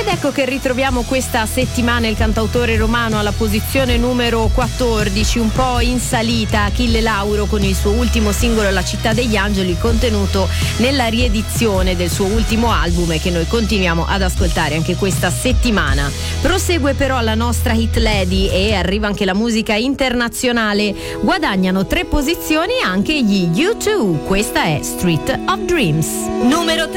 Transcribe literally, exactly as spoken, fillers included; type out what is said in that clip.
ecco che ritroviamo questa settimana il cantautore romano alla posizione numero quattordici, un po' in salita, Achille Lauro con il suo ultimo singolo La città degli angeli, contenuto nella riedizione del suo ultimo album e che noi continuiamo ad ascoltare anche questa settimana. Prosegue però la nostra hit lady e arriva anche la musica internazionale. Guadagnano tre posizioni anche gli U due. Questa è Street of Dreams. Numero tre.